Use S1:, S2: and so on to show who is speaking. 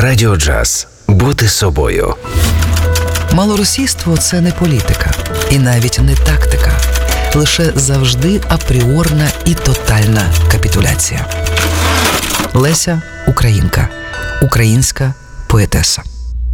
S1: Радіо Джаз. Бути собою.
S2: Малоросійство – це не політика. І навіть не тактика. Лише завжди апріорна і тотальна капітуляція. Леся – українка. Українська поетеса.